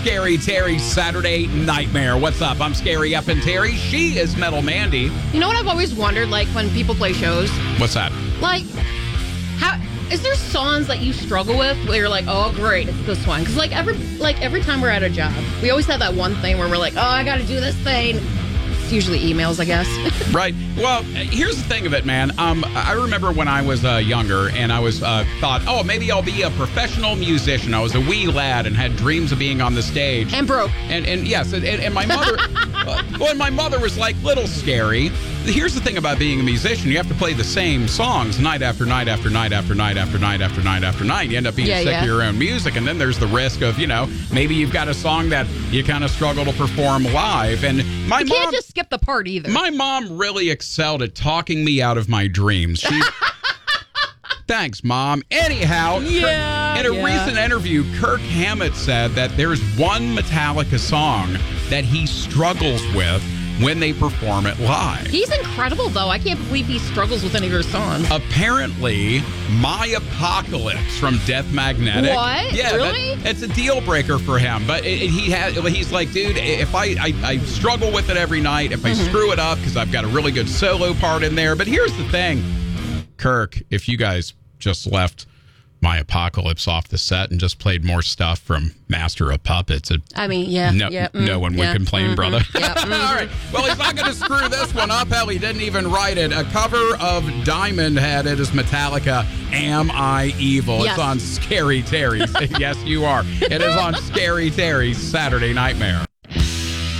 Scary Terry's Saturday Nightmare. What's up? I'm Scary Up and Terry. She is Metal Mandy. You know what I've always wondered, like, when people play shows? What's that? Like, how is there songs that you struggle with where you're like, oh, great, it's this one? Because, every time we're at a job, we always have that one thing where we're like, oh, I got to do this thing. It's usually emails, I guess. Right. Well, here's the thing of it, man. I remember when I was younger and I was thought, oh, maybe I'll be a professional musician. I was a wee lad and had dreams of being on the stage. And broke. And yes, and my mother, and my mother was like, little Scary. Here's the thing about being a musician. You have to play the same songs night after night after night after night after night after night after night. You end up being sick of your own music. And then there's the risk of, maybe you've got a song that you kind of struggle to perform live. And my you can't just skip the part either. My mom really excelled at talking me out of my dreams. Thanks, Mom. Anyhow, in a recent interview, Kirk Hammett said that there's one Metallica song that he struggles with when they perform it live. He's incredible, though. I can't believe he struggles with any of your songs. Apparently, My Apocalypse from Death Magnetic. What? Yeah, really? It's a deal breaker for him. But he's like, dude, if I struggle with it every night, if I screw it up, because I've got a really good solo part in there. But here's the thing, Kirk, if you guys just left My Apocalypse off the set and just played more stuff from Master of Puppets, no one would complain, brother. Yeah, All right. Well, he's not going to screw this one up. Hell, he didn't even write it. A cover of Diamond had it as Metallica, Am I Evil? Yes. It's on Scary Terry's. Yes, you are. It is on Scary Terry's Saturday Nightmare.